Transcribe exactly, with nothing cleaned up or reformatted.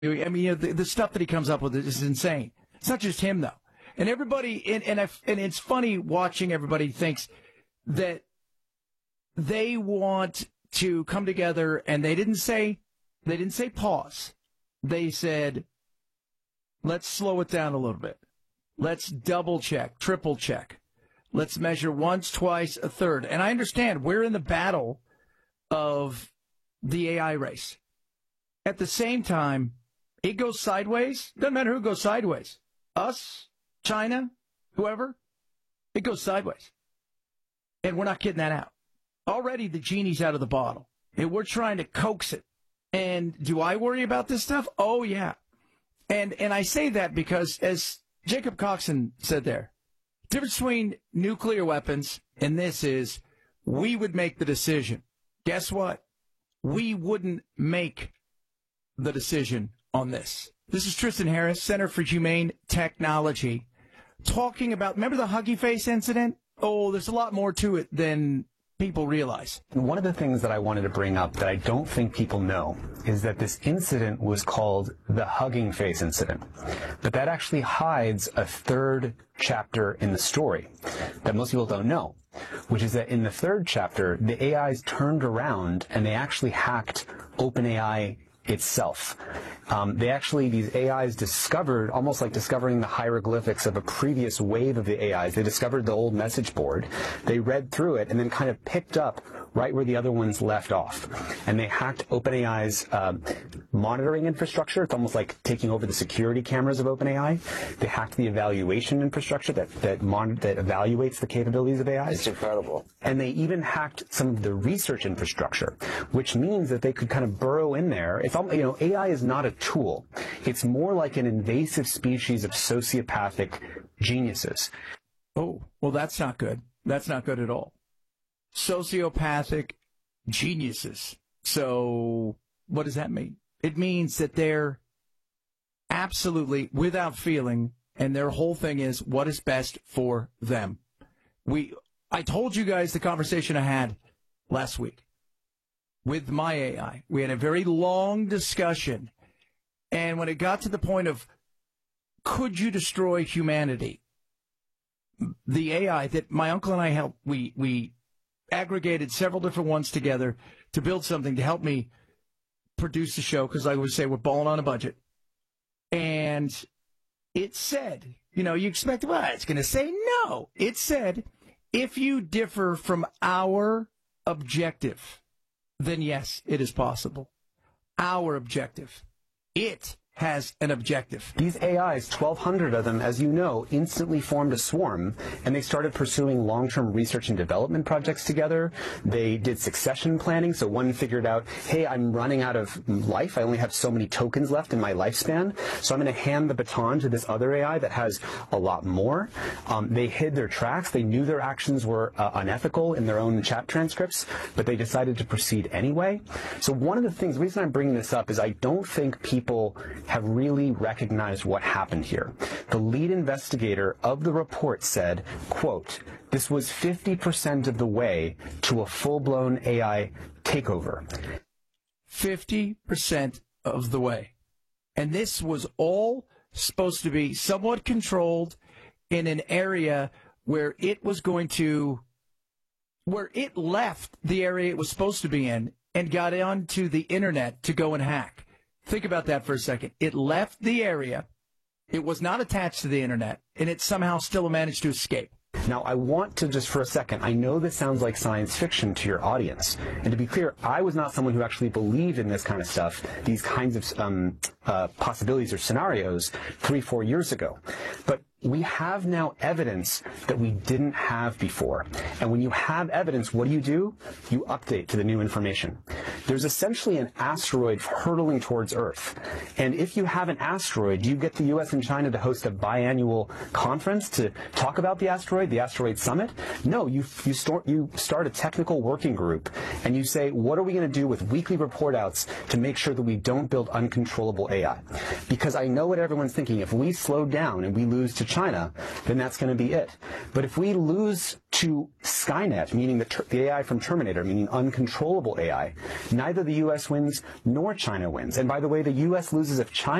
I mean, you know, the, the stuff that he comes up with is insane. It's not just him, though. And everybody, and, and, I, and it's funny watching everybody thinks that they want to come together, and they didn't say, they didn't say pause. They said, let's slow it down a little bit. Let's double check, triple check. Let's measure once, twice, a third. And I understand we're in the battle of the A I race. At the same time, it goes sideways. Doesn't matter who goes sideways. Us, China, whoever. It goes sideways. And we're not getting that out. Already the genie's out of the bottle. And we're trying to coax it. And do I worry about this stuff? Oh, yeah. And and I say that because, as Jacob Coxon said there, the difference between nuclear weapons and this is we would make the decision. Guess what? We wouldn't make the decision on this. This is Tristan Harris, Center for Humane Technology, talking about, remember the Huggy Face incident? Oh, there's a lot more to it than people realize. One of the things that I wanted to bring up that I don't think people know is that this incident was called the Hugging Face incident. But that actually hides a third chapter in the story that most people don't know, which is that in the third chapter, the A Is turned around and they actually hacked OpenAI itself. Um, they actually, these A Is discovered, almost like discovering the hieroglyphics of a previous wave of the A Is. They discovered the old message board. They read through it and then kind of picked up right where the other ones left off. And they hacked OpenAI's uh, monitoring infrastructure. It's almost like taking over the security cameras of OpenAI. They hacked the evaluation infrastructure that that, mon- that evaluates the capabilities of A Is. It's incredible. And they even hacked some of the research infrastructure, which means that they could kind of burrow in there. It's all, you know, A I is not a tool. It's more like an invasive species of sociopathic geniuses. Oh, well, that's not good. That's not good at all. Sociopathic geniuses. So what does that mean? It means that they're absolutely without feeling, and their whole thing is what is best for them. We, I told you guys the conversation I had last week with my A I. We had a very long discussion, and when it got to the point of could you destroy humanity, the A I that my uncle and I helped, we we aggregated several different ones together to build something to help me produce the show, because I would say we're balling on a budget. And it said, you know, you expect, well, it's going to say no. It said, if you differ from our objective, then yes, it is possible. Our objective. It has an objective. These A Is, twelve hundred of them, as you know, instantly formed a swarm, and they started pursuing long-term research and development projects together. They did succession planning, so one figured out, hey, I'm running out of life. I only have so many tokens left in my lifespan, so I'm going to hand the baton to this other A I that has a lot more. Um, they hid their tracks. They knew their actions were uh, unethical in their own chat transcripts, but they decided to proceed anyway. So one of the things, the reason I'm bringing this up is I don't think people have really recognized what happened here. The lead investigator of the report said, quote, this was fifty percent of the way to a full-blown A I takeover. fifty percent of the way. And this was all supposed to be somewhat controlled in an area where it was going to, where it left the area it was supposed to be in and got onto the internet to go and hack. Think about that for a second. It left the area, it was not attached to the internet, and it somehow still managed to escape. Now, I want to just for a second, I know this sounds like science fiction to your audience. And to be clear, I was not someone who actually believed in this kind of stuff, these kinds of um, uh, possibilities or scenarios three, four years ago. But we have now evidence that we didn't have before. And when you have evidence, what do you do? You update to the new information. There's essentially an asteroid hurtling towards Earth. And if you have an asteroid, do you get the U S and China to host a biannual conference to talk about the asteroid, the asteroid summit? No, you, you, start, you start a technical working group and you say, what are we going to do with weekly report outs to make sure that we don't build uncontrollable A I? Because I know what everyone's thinking. If we slow down and we lose to China, then that's going to be it. But if we lose to Skynet, meaning the, ter- the A I from Terminator, meaning uncontrollable A I, neither the U S wins nor China wins. And by the way, the U S loses if China